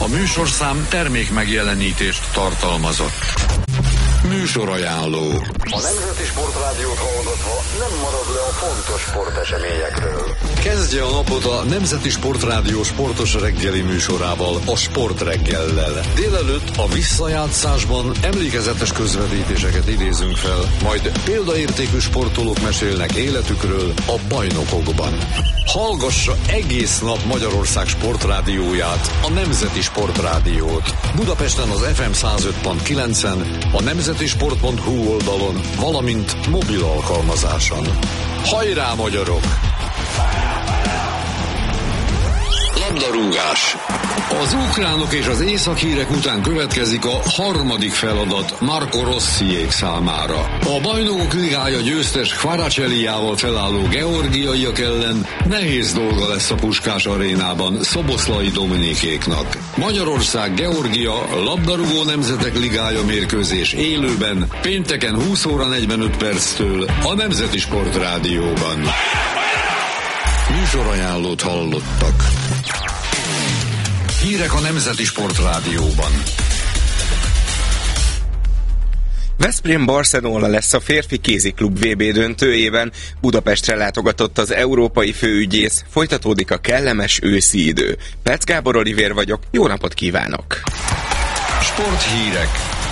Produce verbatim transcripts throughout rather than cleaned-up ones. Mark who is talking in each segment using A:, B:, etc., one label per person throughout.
A: A műsorszám termék megjelenítést tartalmazott. Műsorajánló.
B: A Nemzeti Sportrádiót hallgatva nem marad le a fontos sporteseményekről.
A: Kezdje a napot a Nemzeti Sportrádió sportos reggeli műsorával, a Sportreggellel. Délelőtt a visszajátszásban emlékezetes közvetítéseket idézünk fel, majd példaértékű sportolók mesélnek életükről a bajnokokban. Hallgassa egész nap Magyarország sportrádióját, a Nemzeti Sportrádiót. Budapesten az ef em száz öt pont kilencen, a nemzetisport pont hu oldalon, valamint mobil alkalmazáson. Hajrá, magyarok! Labdarúgás. Az ukránok és az észak-írek után következik a harmadik feladat Marco Rossiék számára. A Bajnokok Ligája győztes Kvaracsellijával felálló georgiaiak ellen nehéz dolga lesz a Puskás arénában Szoboszlai Dominikéknak. Magyarország Georgia labdarúgó nemzetek ligája mérkőzés élőben pénteken húsz óra negyvenöt perctől a Nemzeti Sportrádióban. Műsorajánlót hallottak. Hírek a Nemzeti Sportrádióban.
C: Veszprém Barcelona lesz a férfi kéziklub vé bé döntőjében. Budapestre látogatott az európai főügyész. Folytatódik a kellemes őszi idő. Perc Gábor Olivér vagyok, jó napot kívánok!
A: Sporthírek.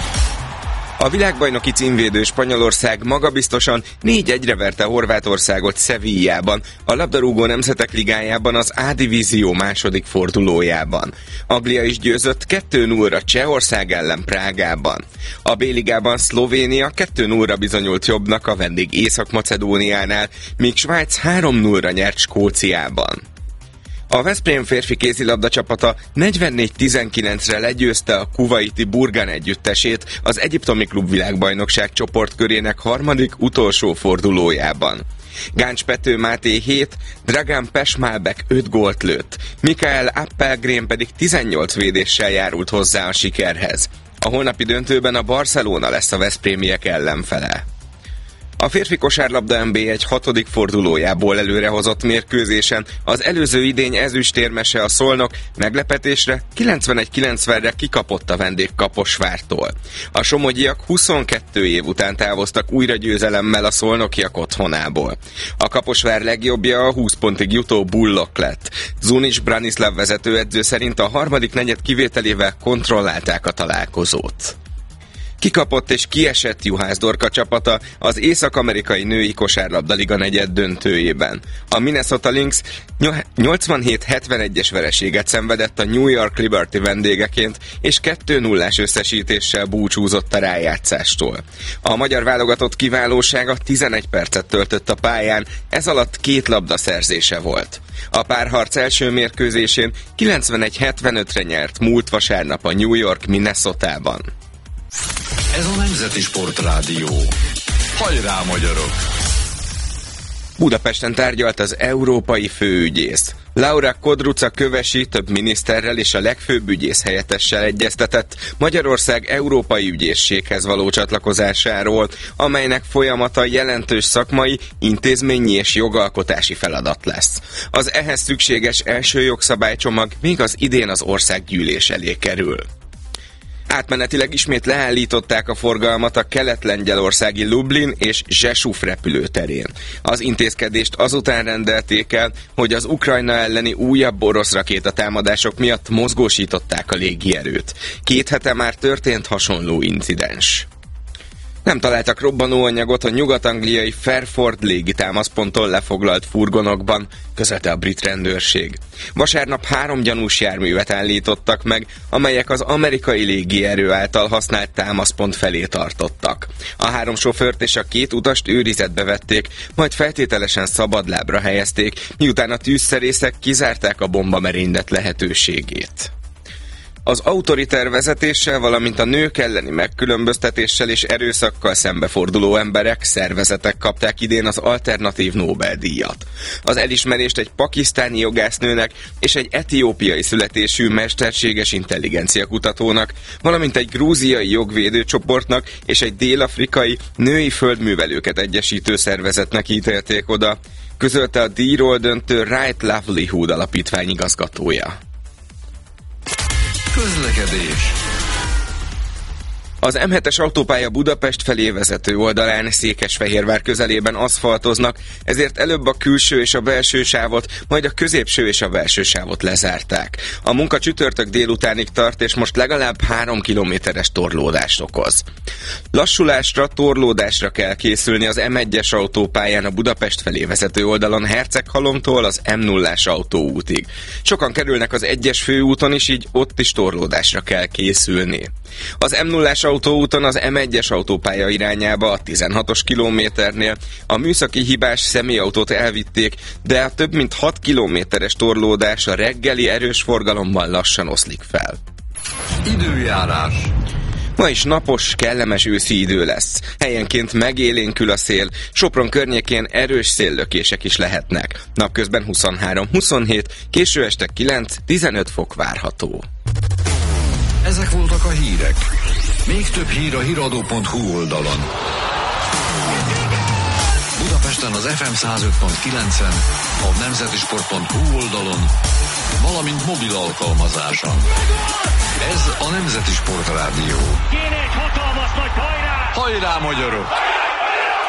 C: A világbajnoki címvédő Spanyolország magabiztosan négy egyre verte Horvátországot Sevillában, a labdarúgó nemzetek ligájában az A-divízió második fordulójában. Anglia is győzött kettő nullra Csehország ellen Prágában. A B-ligában Szlovénia kettő nullra bizonyult jobbnak a vendég Észak-Macedóniánál, míg Svájc három nullra nyert Skóciában. A Veszprém férfi kézilabda csapata negyvennégy tizenkilencre legyőzte a kuvaiti Burgan együttesét az egyiptomi klubvilágbajnokság csoportkörének harmadik utolsó fordulójában. Gáncs Pető Máté hét, Dragan Pesmálbek öt gólt lőtt, Mikael Appelgren pedig tizennyolc védéssel járult hozzá a sikerhez. A holnapi döntőben a Barcelona lesz a veszprémiek ellenfele. A férfi kosárlabda en bé egy hatodik fordulójából előrehozott mérkőzésen az előző idény ezüstérmese a Szolnok meglepetésre kilencvenegy kilencvenre kikapott a vendég Kaposvártól. A somogyiak huszonkettő év után távoztak újra győzelemmel a szolnokiak otthonából. A Kaposvár legjobbja a húsz pontig jutó Bullok lett. Zunic Branislav vezetőedző szerint a harmadik negyed kivételével kontrollálták a találkozót. Kikapott és kiesett Juhász Dorka csapata az észak-amerikai női kosárlabda liga negyed döntőjében. A Minnesota Lynx nyolcvanhét hetvenegyes vereséget szenvedett a New York Liberty vendégeként, és kettő nullás összesítéssel búcsúzott a rájátszástól. A magyar válogatott kiválósága tizenegy percet töltött a pályán, ez alatt két labda szerzése volt. A párharc első mérkőzésén kilencvenegy hetvenötre nyert múlt vasárnap a New York Minnesotában.
A: Ez a Nemzeti Sportrádió. Hajrá, magyarok!
C: Budapesten tárgyalt az európai főügyész. Laura Kodruca Kövesi több miniszterrel és a legfőbb ügyész helyettessel egyeztetett Magyarország európai ügyészséghez való csatlakozásáról, amelynek folyamata jelentős szakmai, intézményi és jogalkotási feladat lesz. Az ehhez szükséges első jogszabálycsomag még az idén az országgyűlés elé kerül. Átmenetileg ismét leállították a forgalmat a kelet-lengyelországi Lublin és Zsesuf repülőterén. Az intézkedést azután rendelték el, hogy az Ukrajna elleni újabb orosz rakétatámadások miatt mozgósították a légierőt. Két hete már történt hasonló incidens. Nem találtak robbanóanyagot a nyugat-angliai Fairford légitámaszponttól lefoglalt furgonokban, közölte a brit rendőrség. Vasárnap három gyanús járművet állítottak meg, amelyek az amerikai légierő által használt támaszpont felé tartottak. A három sofőrt és a két utast őrizetbe vették, majd feltételesen szabadlábra helyezték, miután a tűzszerészek kizárták a bombamerénylet lehetőségét. Az autoriter vezetéssel, valamint a nők elleni megkülönböztetéssel és erőszakkal szembeforduló emberek, szervezetek kapták idén az alternatív Nobel-díjat. Az elismerést egy pakisztáni jogásznőnek és egy etiópiai születésű mesterséges intelligencia kutatónak, valamint egy grúziai jogvédőcsoportnak és egy dél-afrikai női földművelőket egyesítő szervezetnek ítélték oda, közölte a díjról döntő Right Livelihood alapítvány igazgatója.
A: Közlekedés.
C: Az em hetes autópálya Budapest felé vezető oldalán Székesfehérvár közelében aszfaltoznak, ezért előbb a külső és a belső sávot, majd a középső és a belső sávot lezárták. A munka csütörtök délutánig tart, és most legalább három kilométeres torlódást okoz. Lassulásra, torlódásra kell készülni az em egyes autópályán a Budapest felé vezető oldalon Herceghalomtól az em nullás autóútig. Sokan kerülnek az egyes főúton is, így ott is torlódásra kell készülni. Az em nullás autóúton az em egyes autópálya irányába a tizenhatos kilométernél a műszaki hibás személyautót elvitték, de a több mint hat kilométeres torlódás a reggeli erős forgalomban lassan oszlik fel.
A: Időjárás.
C: Ma is napos, kellemes őszi idő lesz. Helyenként megélénkül a szél, Sopron környékén erős széllökések is lehetnek. Napközben huszonhárom huszonhét, késő este kilenc-tizenöt fok várható.
A: Ezek voltak a hírek. Még több hír a híradó pont hu oldalon. Budapesten az ef em száz öt pont kilencen, a nemzetisport pont hu oldalon, valamint mobil alkalmazáson. Ez a Nemzeti Sport Rádió.
D: Kéne egy hatalmas nagy hajrá!
A: Hajrá, magyarok!